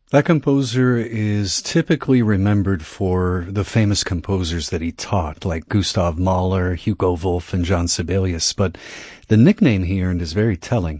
That composer is typically remembered for the famous composers that he taught, like Gustav Mahler, Hugo Wolf, and John Sibelius, but the nickname he earned is very telling.